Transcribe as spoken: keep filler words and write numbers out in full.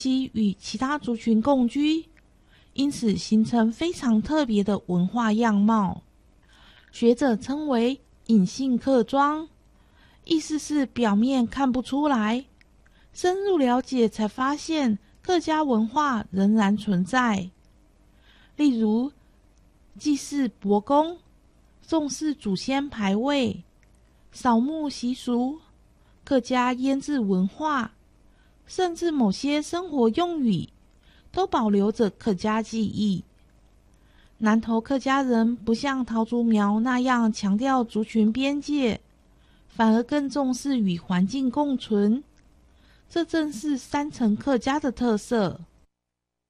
其与其他族群共居，因此形成非常特别的文化样貌。学者称为隐性客庄，意思是表面看不出来，深入了解才发现客家文化仍然存在。例如祭祀伯公、重视祖先牌位、扫墓习俗、客家腌制文化，甚至某些生活用语都保留着客家记忆。南投客家人不像桃竹苗那样强调族群边界，反而更重视与环境共存，这正是山城客家的特色。